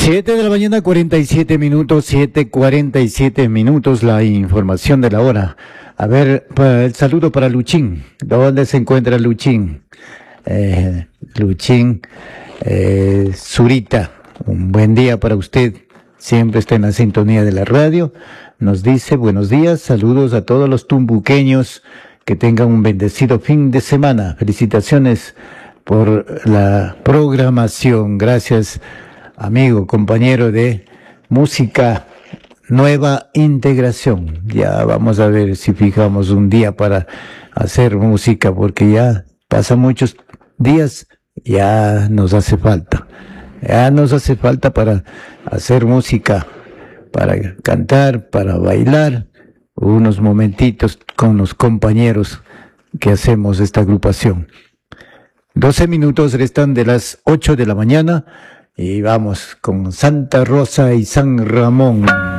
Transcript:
7 de la mañana, 47 minutos, 7:47 minutos, la información de la hora. A ver, el saludo para Luchín. ¿Dónde se encuentra Luchín? Luchín, Zurita, un buen día para usted. Siempre está en la sintonía de la radio. Nos dice, buenos días, saludos a todos los tumbuqueños. Que tengan un bendecido fin de semana. Felicitaciones por la programación. Gracias, amigo, compañero de Música Nueva Integración. Ya vamos a ver si fijamos un día para hacer música, porque ya pasan muchos días, ya nos hace falta. Ya nos hace falta para hacer música, para cantar, para bailar, unos momentitos con los compañeros que hacemos esta agrupación. 12 minutos restan de las 8 de la mañana y vamos con Santa Rosa y San Ramón.